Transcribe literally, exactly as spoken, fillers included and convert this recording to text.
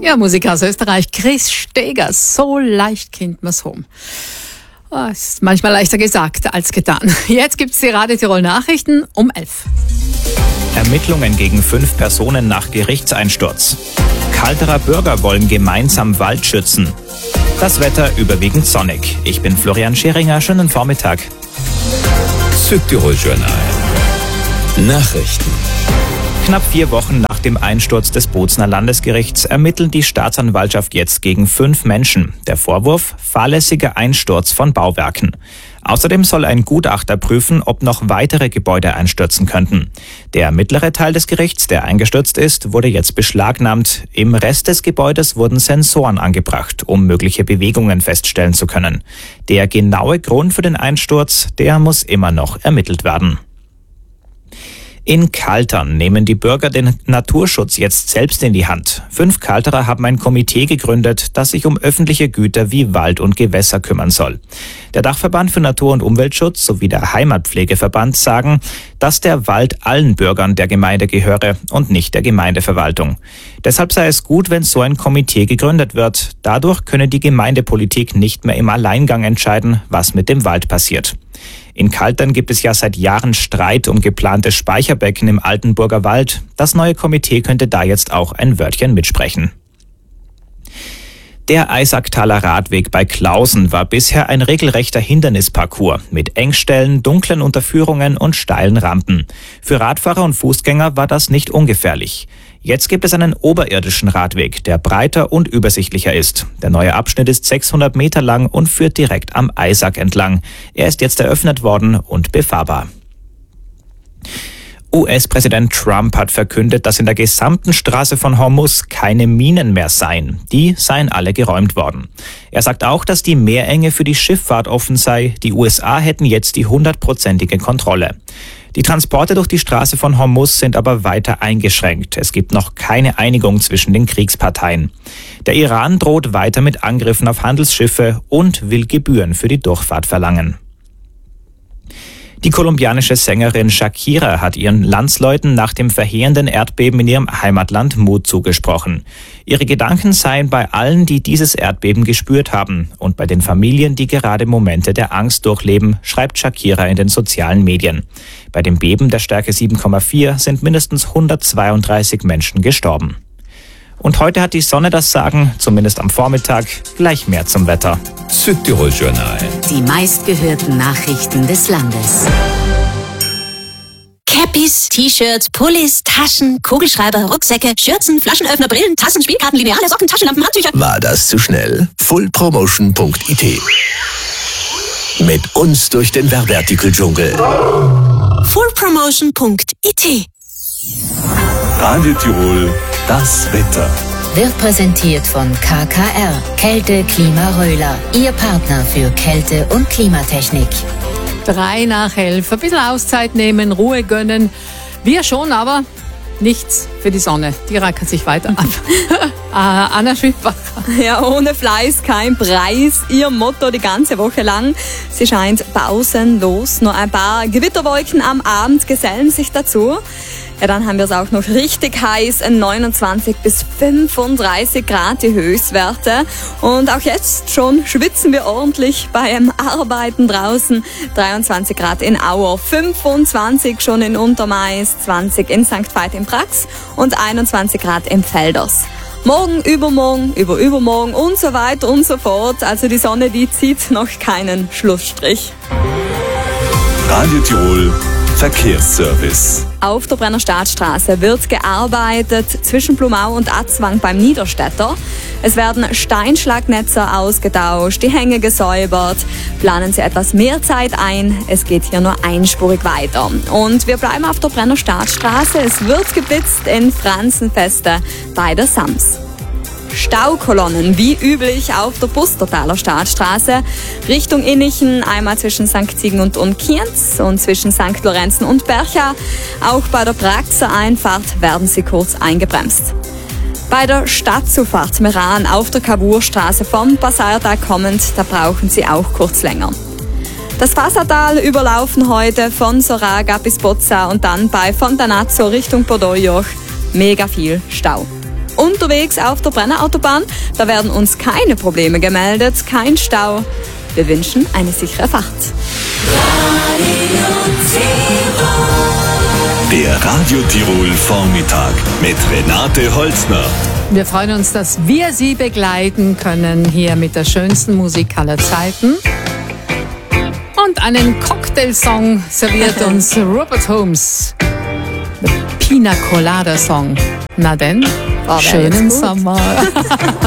Ja, Musik aus Österreich, Chris Steger, so leicht kennt man's home. Oh, ist manchmal leichter gesagt als getan. Jetzt gibt's die Radio Tirol Nachrichten um elf. Ermittlungen gegen fünf Personen nach Gerichtseinsturz. Kalterer Bürger wollen gemeinsam Wald schützen. Das Wetter überwiegend sonnig. Ich bin Florian Scheringer, schönen Vormittag. Südtirol Journal. Nachrichten. Knapp vier Wochen nach dem Einsturz des Bozner Landesgerichts ermittelt die Staatsanwaltschaft jetzt gegen fünf Menschen. Der Vorwurf: fahrlässiger Einsturz von Bauwerken. Außerdem soll ein Gutachter prüfen, ob noch weitere Gebäude einstürzen könnten. Der mittlere Teil des Gerichts, der eingestürzt ist, wurde jetzt beschlagnahmt. Im Rest des Gebäudes wurden Sensoren angebracht, um mögliche Bewegungen feststellen zu können. Der genaue Grund für den Einsturz, der muss immer noch ermittelt werden. In Kaltern nehmen die Bürger den Naturschutz jetzt selbst in die Hand. Fünf Kalterer haben ein Komitee gegründet, das sich um öffentliche Güter wie Wald und Gewässer kümmern soll. Der Dachverband für Natur- und Umweltschutz sowie der Heimatpflegeverband sagen, dass der Wald allen Bürgern der Gemeinde gehöre und nicht der Gemeindeverwaltung. Deshalb sei es gut, wenn so ein Komitee gegründet wird. Dadurch könne die Gemeindepolitik nicht mehr im Alleingang entscheiden, was mit dem Wald passiert. In Kaltern gibt es ja seit Jahren Streit um geplante Speicherbecken im Altenburger Wald. Das neue Komitee könnte da jetzt auch ein Wörtchen mitsprechen. Der Eisacktaler Radweg bei Klausen war bisher ein regelrechter Hindernisparcours mit Engstellen, dunklen Unterführungen und steilen Rampen. Für Radfahrer und Fußgänger war das nicht ungefährlich. Jetzt gibt es einen oberirdischen Radweg, der breiter und übersichtlicher ist. Der neue Abschnitt ist sechshundert Meter lang und führt direkt am Eisack entlang. Er ist jetzt eröffnet worden und befahrbar. U S-Präsident Trump hat verkündet, dass in der gesamten Straße von Hormuz keine Minen mehr seien. Die seien alle geräumt worden. Er sagt auch, dass die Meerenge für die Schifffahrt offen sei. Die U S A hätten jetzt die hundertprozentige Kontrolle. Die Transporte durch die Straße von Hormuz sind aber weiter eingeschränkt. Es gibt noch keine Einigung zwischen den Kriegsparteien. Der Iran droht weiter mit Angriffen auf Handelsschiffe und will Gebühren für die Durchfahrt verlangen. Die kolumbianische Sängerin Shakira hat ihren Landsleuten nach dem verheerenden Erdbeben in ihrem Heimatland Mut zugesprochen. Ihre Gedanken seien bei allen, die dieses Erdbeben gespürt haben und bei den Familien, die gerade Momente der Angst durchleben, schreibt Shakira in den sozialen Medien. Bei dem Beben der Stärke sieben Komma vier sind mindestens hundertzweiunddreißig Menschen gestorben. Und heute hat die Sonne das Sagen, zumindest am Vormittag. Gleich mehr zum Wetter. Südtirol Journal. Die meistgehörten Nachrichten des Landes. Cappies, T-Shirts, Pullis, Taschen, Kugelschreiber, Rucksäcke, Schürzen, Flaschenöffner, Brillen, Tassen, Spielkarten, Lineale, Socken, Taschenlampen, Handtücher. War das zu schnell? full promotion punkt i t. Mit uns durch den Werbeartikel-Dschungel. full promotion punkt i t. Radio Tirol, das Wetter. Wird präsentiert von K K R, Kälte Klima Röhler, Ihr Partner für Kälte- und Klimatechnik. Drei nach elf, ein bisschen Auszeit nehmen, Ruhe gönnen. Wir schon, aber nichts für die Sonne. Die rackert sich weiter ab. äh, Anna Schüppacher. Ja, ohne Fleiß kein Preis. Ihr Motto die ganze Woche lang. Sie scheint pausenlos. Nur ein paar Gewitterwolken am Abend gesellen sich dazu. Ja, dann haben wir es auch noch richtig heiß, neunundzwanzig bis fünfunddreißig Grad die Höchstwerte. Und auch jetzt schon schwitzen wir ordentlich beim Arbeiten draußen. dreiundzwanzig Grad in Auer, fünfundzwanzig schon in Untermais, zwanzig in Sankt Veit im Prax und einundzwanzig Grad im Felders. Morgen, übermorgen, überübermorgen und so weiter und so fort. Also die Sonne, die zieht noch keinen Schlussstrich. Radio Tirol Verkehrsservice. Auf der Brenner Staatsstraße wird gearbeitet zwischen Blumau und Atzwang beim Niederstädter. Es werden Steinschlagnetze ausgetauscht, die Hänge gesäubert. Planen Sie etwas mehr Zeit ein. Es geht hier nur einspurig weiter. Und wir bleiben auf der Brenner Staatsstraße. Es wird geblitzt in Franzenfeste bei der Sams. Staukolonnen, wie üblich auf der Pustertaler Staatsstraße. Richtung Innichen, einmal zwischen Sankt Ziegen und Unkienz und zwischen Sankt Lorenzen und Bercha. Auch bei der Praxer Einfahrt werden sie kurz eingebremst. Bei der Stadtzufahrt Meran auf der Kaburstraße vom Passaiertal kommend, da brauchen sie auch kurz länger. Das Fassatal überlaufen heute von Soraga bis Bozza und dann bei Fontanazzo Richtung Podojoch. Mega viel Stau. Und unterwegs auf der Brennerautobahn. Da werden uns keine Probleme gemeldet, kein Stau. Wir wünschen eine sichere Fahrt. Der Radio Tirol Vormittag mit Renate Holzner. Wir freuen uns, dass wir Sie begleiten können hier mit der schönsten Musik aller Zeiten. Und einen Cocktailsong serviert uns Robert Holmes. Der Pina Colada Song. Na denn, schönen Sommer.